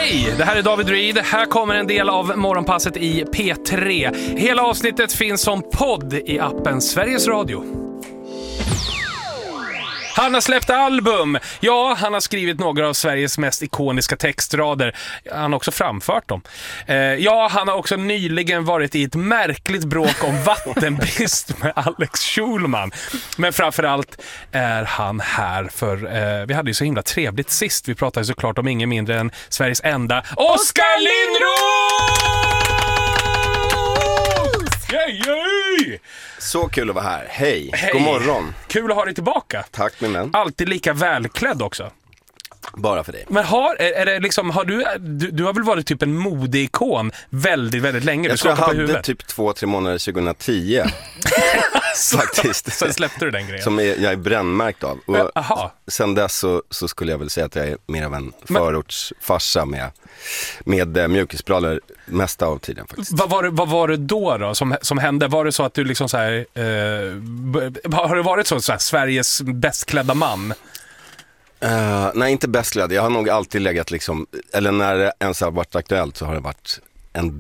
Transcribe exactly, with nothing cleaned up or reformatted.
Hej, det här är David Reed. Här kommer en del av morgonpasset i P tre. Hela avsnittet finns som podd i appen Sveriges Radio. Han har släppt album. Ja, han har skrivit några av Sveriges mest ikoniska textrader. Han har också framfört dem. Eh, ja, han har också nyligen varit i ett märkligt bråk om vattenbrist med Alex Schulman. Men framförallt är han här för... Eh, vi hade ju så himla trevligt sist. Vi pratade såklart om ingen mindre än Sveriges enda Oskar Lindros! Yay, yay! Så kul att vara här. Hej. Hej. God morgon. Kul att ha dig tillbaka. Tack min vän. Alltid lika välklädd också. Bara för dig. Men har, är, är det liksom, har du, du, du har väl varit typ en modeikon väldigt, väldigt länge? Jag tror jag hade typ två, tre månader tjugohundratio. Faktiskt. Sen släppte du den grejen. Som är, jag är brännmärkt av. Och Aha. sen dess så, så skulle jag väl säga att jag är mer av en förortsfarsa med, med äh, mjukisbrallor mesta av tiden faktiskt. Vad var det, vad var det då då som, som hände? Var det så att du liksom så här, eh, har det varit så, så här, Sveriges bästklädda man? Uh, nej, inte bästklädd. Jag har nog alltid legat liksom, eller när det ens har varit aktuellt så har det varit